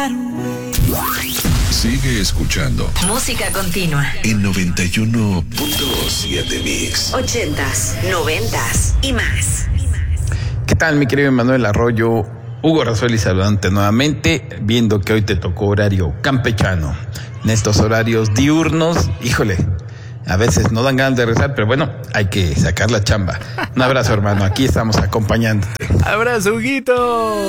Sigue escuchando Música continua en 91.7 Mix. 80s, 90s y más. ¿Qué tal, mi querido Manuel Arroyo? Hugo Razueli saludante nuevamente, viendo que hoy te tocó horario campechano. En estos horarios diurnos, híjole, a veces no dan ganas de rezar, pero bueno, hay que sacar la chamba. Un abrazo, hermano, aquí estamos acompañándote. Abrazo, Huguito.